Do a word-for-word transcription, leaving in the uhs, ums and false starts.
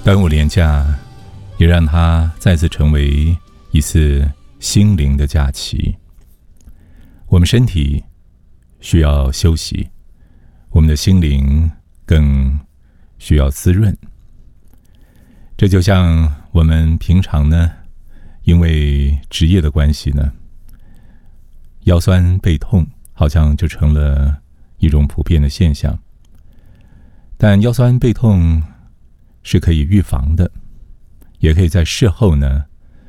端午连假也让它再次成为一次心灵的假期。我们身体需要休息，我们的心灵更需要滋润。这就像我们平常呢，因为职业的关系呢，腰酸背痛好像就成了一种普遍的现象。但腰酸背痛是可以预防的，也可以在事后呢